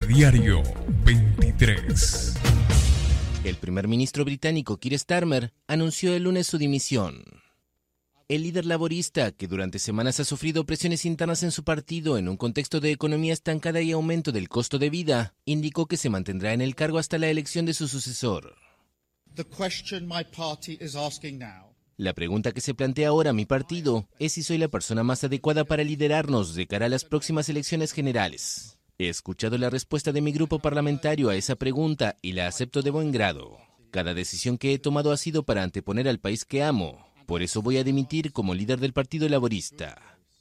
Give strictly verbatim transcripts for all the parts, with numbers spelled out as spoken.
Telediario veintitrés. El primer ministro británico Keir Starmer anunció el lunes su dimisión. El líder laborista, que durante semanas ha sufrido presiones internas en su partido en un contexto de economía estancada y aumento del costo de vida, indicó que se mantendrá en el cargo hasta la elección de su sucesor. The question my party is asking now. La pregunta que se plantea ahora mi partido es si soy la persona más adecuada para liderarnos de cara a las próximas elecciones generales. He escuchado la respuesta de mi grupo parlamentario a esa pregunta y la acepto de buen grado. Cada decisión que he tomado ha sido para anteponer al país que amo. Por eso voy a dimitir como líder del Partido Laborista.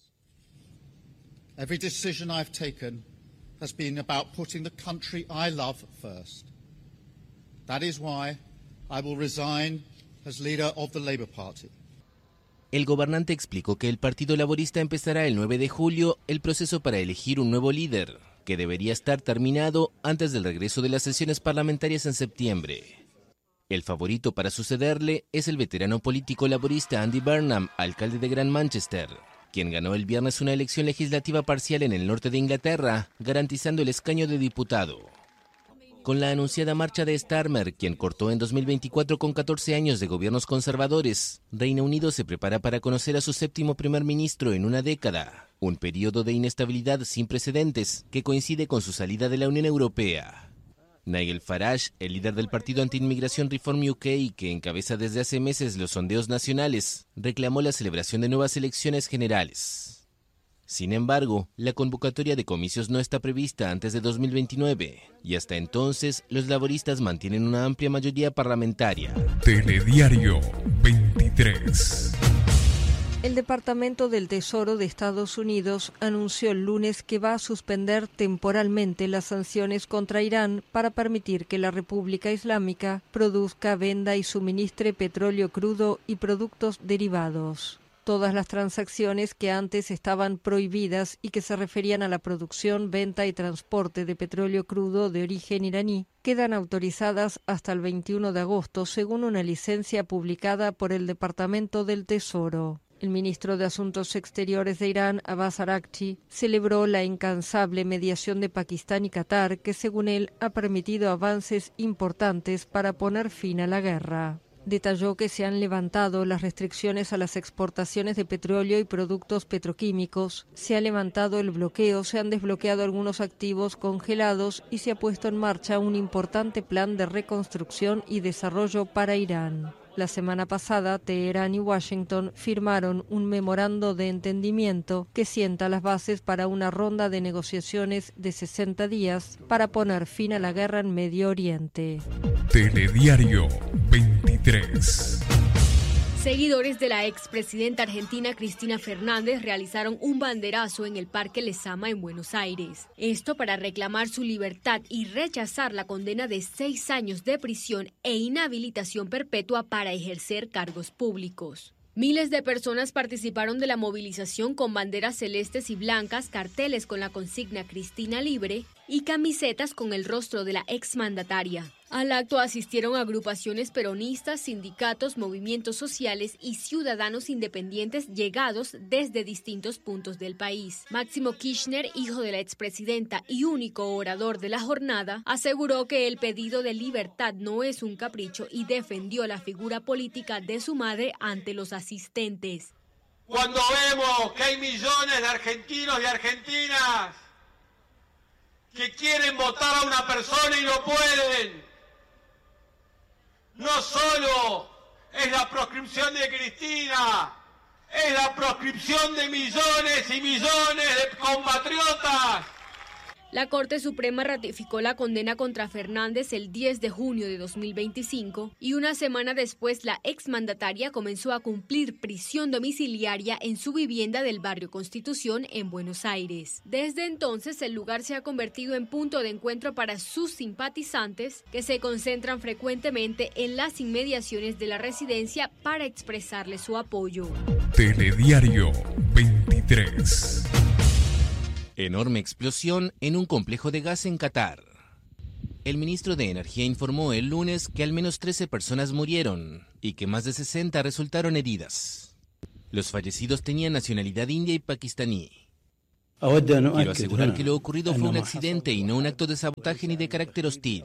Every decision I've taken has been about putting the country I love first. That is why I will resign as leader of the Labour Party. El gobernante explicó que el Partido Laborista empezará el nueve de julio el proceso para elegir un nuevo líder, que debería estar terminado antes del regreso de las sesiones parlamentarias en septiembre. El favorito para sucederle es el veterano político laborista Andy Burnham, alcalde de Gran Manchester, quien ganó el viernes una elección legislativa parcial en el norte de Inglaterra, garantizando el escaño de diputado. Con la anunciada marcha de Starmer, quien cortó en dos mil veinticuatro con catorce años de gobiernos conservadores, Reino Unido se prepara para conocer a su séptimo primer ministro en una década, un periodo de inestabilidad sin precedentes que coincide con su salida de la Unión Europea. Nigel Farage, el líder del partido anti-inmigración Reform U K, que encabeza desde hace meses los sondeos nacionales, reclamó la celebración de nuevas elecciones generales. Sin embargo, la convocatoria de comicios no está prevista antes de dos mil veintinueve, y hasta entonces los laboristas mantienen una amplia mayoría parlamentaria. Telediario veintitrés. El Departamento del Tesoro de Estados Unidos anunció el lunes que va a suspender temporalmente las sanciones contra Irán para permitir que la República Islámica produzca, venda y suministre petróleo crudo y productos derivados. Todas las transacciones que antes estaban prohibidas y que se referían a la producción, venta y transporte de petróleo crudo de origen iraní quedan autorizadas hasta el veintiuno de agosto, según una licencia publicada por el Departamento del Tesoro. El ministro de Asuntos Exteriores de Irán, Abbas Araghchi, celebró la incansable mediación de Pakistán y Qatar, que según él ha permitido avances importantes para poner fin a la guerra. Detalló que se han levantado las restricciones a las exportaciones de petróleo y productos petroquímicos, se ha levantado el bloqueo, se han desbloqueado algunos activos congelados y se ha puesto en marcha un importante plan de reconstrucción y desarrollo para Irán. La semana pasada, Teherán y Washington firmaron un memorando de entendimiento que sienta las bases para una ronda de negociaciones de sesenta días para poner fin a la guerra en Medio Oriente. Telediario veintitrés. Seguidores de la expresidenta argentina Cristina Fernández realizaron un banderazo en el Parque Lezama en Buenos Aires. Esto para reclamar su libertad y rechazar la condena de seis años de prisión e inhabilitación perpetua para ejercer cargos públicos. Miles de personas participaron de la movilización con banderas celestes y blancas, carteles con la consigna Cristina Libre y camisetas con el rostro de la exmandataria. Al acto asistieron agrupaciones peronistas, sindicatos, movimientos sociales y ciudadanos independientes llegados desde distintos puntos del país. Máximo Kirchner, hijo de la expresidenta y único orador de la jornada, aseguró que el pedido de libertad no es un capricho y defendió la figura política de su madre ante los asistentes. Cuando vemos que hay millones de argentinos y argentinas que quieren votar a una persona y no pueden, no solo es la proscripción de Cristina, es la proscripción de millones y millones de compatriotas. La Corte Suprema ratificó la condena contra Fernández el diez de junio de dos mil veinticinco y una semana después la exmandataria comenzó a cumplir prisión domiciliaria en su vivienda del barrio Constitución en Buenos Aires. Desde entonces el lugar se ha convertido en punto de encuentro para sus simpatizantes que se concentran frecuentemente en las inmediaciones de la residencia para expresarle su apoyo. Telediario veintitrés. Enorme explosión en un complejo de gas en Qatar. El ministro de Energía informó el lunes que al menos trece personas murieron y que más de sesenta resultaron heridas. Los fallecidos tenían nacionalidad india y pakistaní. Quiero asegurar que lo ocurrido fue un accidente y no un acto de sabotaje ni de carácter hostil.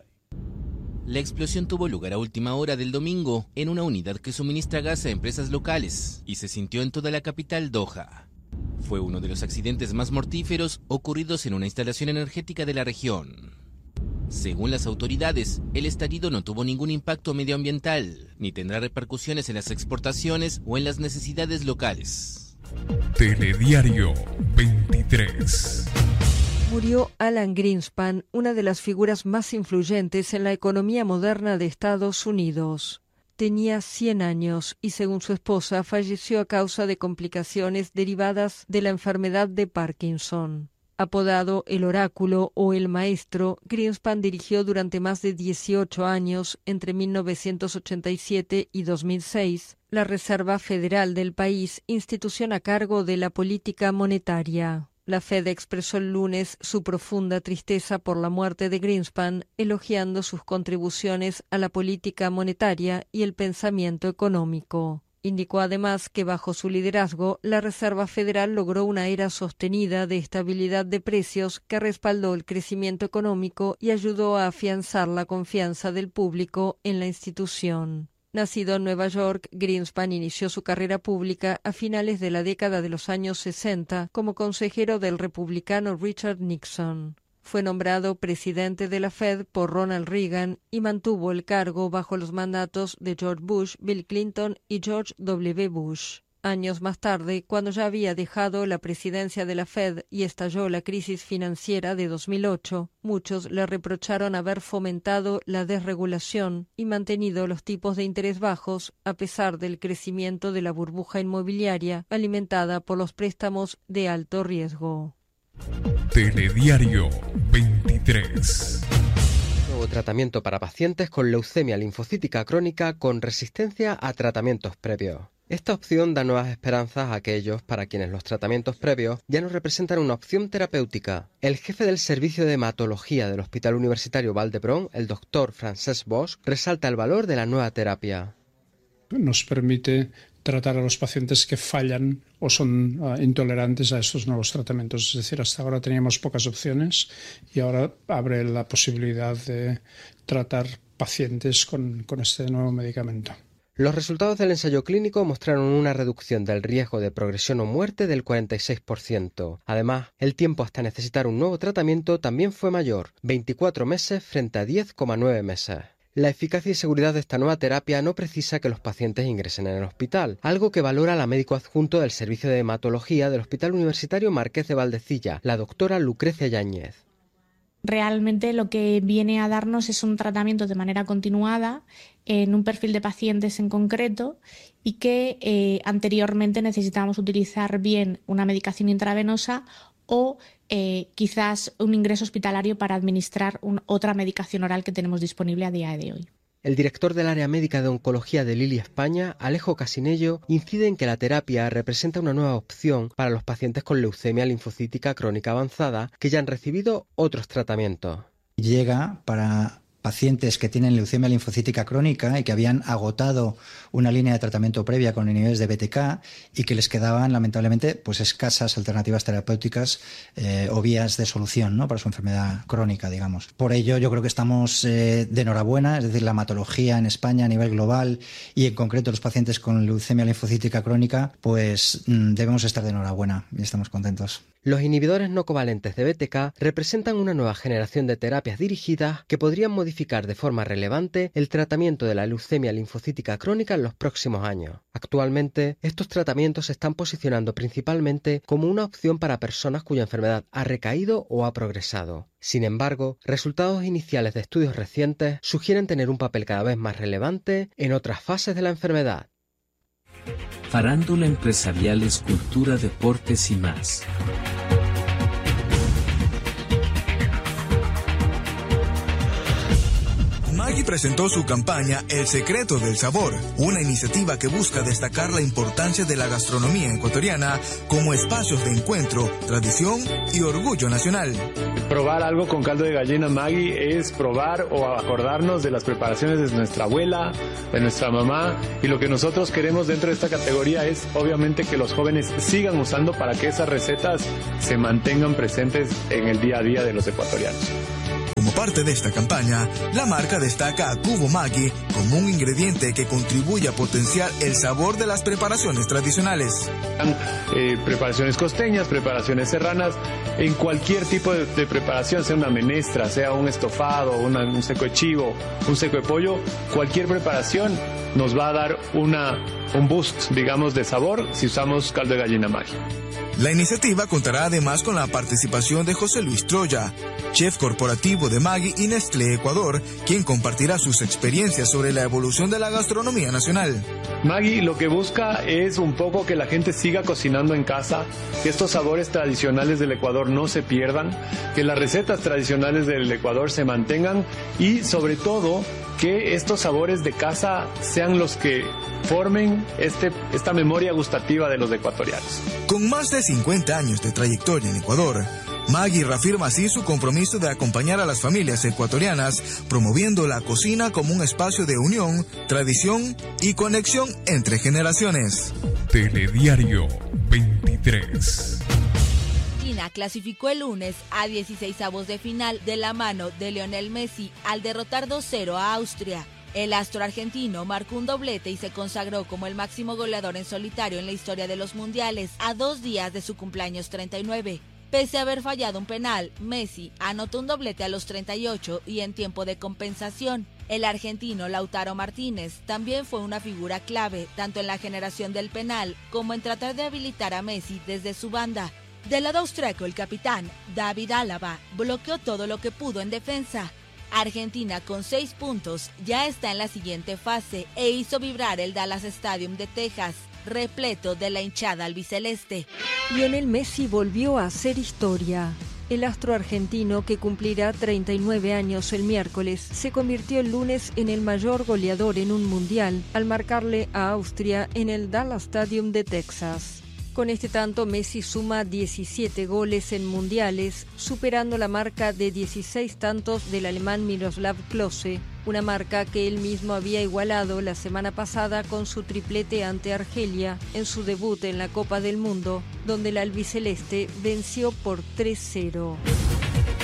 La explosión tuvo lugar a última hora del domingo en una unidad que suministra gas a empresas locales y se sintió en toda la capital Doha. Fue uno de los accidentes más mortíferos ocurridos en una instalación energética de la región. Según las autoridades, el estallido no tuvo ningún impacto medioambiental, ni tendrá repercusiones en las exportaciones o en las necesidades locales. Telediario veintitrés. Murió Alan Greenspan, una de las figuras más influyentes en la economía moderna de Estados Unidos. Tenía cien años y, según su esposa, falleció a causa de complicaciones derivadas de la enfermedad de Parkinson. Apodado El Oráculo o El Maestro, Greenspan dirigió durante más de dieciocho años, entre mil novecientos ochenta y siete y dos mil seis, la Reserva Federal del país, institución a cargo de la política monetaria. La Fed expresó el lunes su profunda tristeza por la muerte de Greenspan, elogiando sus contribuciones a la política monetaria y el pensamiento económico. Indicó además que bajo su liderazgo, la Reserva Federal logró una era sostenida de estabilidad de precios que respaldó el crecimiento económico y ayudó a afianzar la confianza del público en la institución. Nacido en Nueva York, Greenspan inició su carrera pública a finales de la década de los años sesenta como consejero del republicano Richard Nixon. Fue nombrado presidente de la Fed por Ronald Reagan y mantuvo el cargo bajo los mandatos de George Bush, Bill Clinton y George W. Bush. Años más tarde, cuando ya había dejado la presidencia de la Fed y estalló la crisis financiera de dos mil ocho, muchos le reprocharon haber fomentado la desregulación y mantenido los tipos de interés bajos a pesar del crecimiento de la burbuja inmobiliaria alimentada por los préstamos de alto riesgo. Telediario veintitrés. Nuevo tratamiento para pacientes con leucemia linfocítica crónica con resistencia a tratamientos previos. Esta opción da nuevas esperanzas a aquellos para quienes los tratamientos previos ya no representan una opción terapéutica. El jefe del servicio de hematología del Hospital Universitario Vall d'Hebron, el doctor Francesc Bosch, resalta el valor de la nueva terapia. Nos permite tratar a los pacientes que fallan o son uh, intolerantes a estos nuevos tratamientos. Es decir, hasta ahora teníamos pocas opciones y ahora abre la posibilidad de tratar pacientes con, con este nuevo medicamento. Los resultados del ensayo clínico mostraron una reducción del riesgo de progresión o muerte del cuarenta y seis por ciento. Además, el tiempo hasta necesitar un nuevo tratamiento también fue mayor, veinticuatro meses frente a diez coma nueve meses. La eficacia y seguridad de esta nueva terapia no precisa que los pacientes ingresen en el hospital, algo que valora la médico adjunto del Servicio de Hematología del Hospital Universitario Marqués de Valdecilla, la doctora Lucrecia Yáñez. Realmente lo que viene a darnos es un tratamiento de manera continuada en un perfil de pacientes en concreto y que eh, anteriormente necesitábamos utilizar bien una medicación intravenosa o eh, quizás un ingreso hospitalario para administrar un, otra medicación oral que tenemos disponible a día de hoy. El director del área médica de oncología de Lilly España, Alejo Casinello, incide en que la terapia representa una nueva opción para los pacientes con leucemia linfocítica crónica avanzada que ya han recibido otros tratamientos. Llega para pacientes que tienen leucemia linfocítica crónica y que habían agotado una línea de tratamiento previa con inhibidores de B T K y que les quedaban lamentablemente pues escasas alternativas terapéuticas eh, o vías de solución, ¿no?, para su enfermedad crónica, digamos. Por ello yo creo que estamos eh, de enhorabuena, es decir, la hematología en España a nivel global y en concreto los pacientes con leucemia linfocítica crónica, pues mm, debemos estar de enhorabuena y estamos contentos. Los inhibidores no covalentes de B T K representan una nueva generación de terapias dirigidas que podrían modificar de forma relevante el tratamiento de la leucemia linfocítica crónica en los próximos años. Actualmente, estos tratamientos se están posicionando principalmente como una opción para personas cuya enfermedad ha recaído o ha progresado. Sin embargo, resultados iniciales de estudios recientes sugieren tener un papel cada vez más relevante en otras fases de la enfermedad. Farándula empresarial, cultura, deportes y más. Maggi presentó su campaña El Secreto del Sabor, una iniciativa que busca destacar la importancia de la gastronomía ecuatoriana como espacios de encuentro, tradición y orgullo nacional. Probar algo con caldo de gallina Maggi es probar o acordarnos de las preparaciones de nuestra abuela, de nuestra mamá, y lo que nosotros queremos dentro de esta categoría es obviamente que los jóvenes sigan usando para que esas recetas se mantengan presentes en el día a día de los ecuatorianos. Como parte de esta campaña, la marca destaca a Cubo Maggi como un ingrediente que contribuye a potenciar el sabor de las preparaciones tradicionales. Eh, preparaciones costeñas, preparaciones serranas, en cualquier tipo de, de preparación, sea una menestra, sea un estofado, una, un seco de chivo, un seco de pollo, cualquier preparación nos va a dar una, un boost, digamos, de sabor si usamos caldo de gallina Maggi. La iniciativa contará además con la participación de José Luis Troya, chef corporativo de Maggi y Nestlé Ecuador, quien compartirá sus experiencias sobre la evolución de la gastronomía nacional. Maggi lo que busca es un poco que la gente siga cocinando en casa, que estos sabores tradicionales del Ecuador no se pierdan, que las recetas tradicionales del Ecuador se mantengan y sobre todo que estos sabores de casa sean los que formen este, esta memoria gustativa de los ecuatorianos. Con más de cincuenta años de trayectoria en Ecuador, Maggi reafirma así su compromiso de acompañar a las familias ecuatorianas, promoviendo la cocina como un espacio de unión, tradición y conexión entre generaciones. Telediario veintitrés. Argentina clasificó el lunes a dieciseisavos de final de la mano de Lionel Messi al derrotar dos cero a Austria. El astro argentino marcó un doblete y se consagró como el máximo goleador en solitario en la historia de los mundiales a dos días de su cumpleaños treinta y nueve. Pese a haber fallado un penal, Messi anotó un doblete a los treinta y ocho y en tiempo de compensación. El argentino Lautaro Martínez también fue una figura clave, tanto en la generación del penal como en tratar de habilitar a Messi desde su banda. Del lado austriaco, el capitán David Alaba bloqueó todo lo que pudo en defensa. Argentina, con seis puntos, ya está en la siguiente fase e hizo vibrar el Dallas Stadium de Texas, repleto de la hinchada albiceleste. Lionel Messi volvió a hacer historia. El astro argentino, que cumplirá treinta y nueve años el miércoles, se convirtió el lunes en el mayor goleador en un mundial al marcarle a Austria en el Dallas Stadium de Texas. Con este tanto, Messi suma diecisiete goles en mundiales, superando la marca de dieciséis tantos del alemán Miroslav Klose, una marca que él mismo había igualado la semana pasada con su triplete ante Argelia en su debut en la Copa del Mundo, donde el albiceleste venció por tres cero.